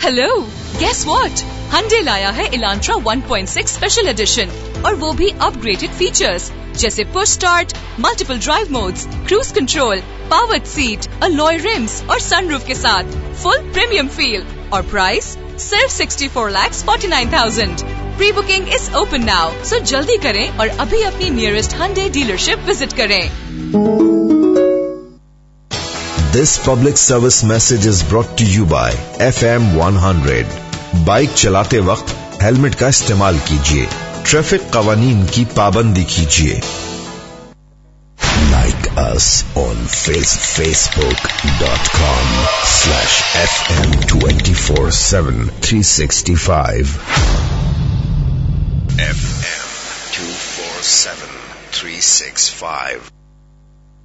Hello, guess what? Hyundai लाया है Elantra 1.6 special edition और वो भी अपग्रेडेड फीचर्स जैसे push start, multiple drive modes, cruise control, powered seat, alloy RIMS और सनरूफ के साथ फुल प्रीमियम फील और प्राइस सिर्फ 64,49,000। Pre booking is open now, सो जल्दी करें और अभी अपनी नियरेस्ट Hyundai डीलरशिप विजिट करें। This public service message is brought to you by FM 100। Bike चलाते वक्त हेलमेट का इस्तेमाल कीजिए, ट्रैफिक कवानीन की पाबंदी कीजिए। Like us on facebook.com/FM247-365। FM 247-365।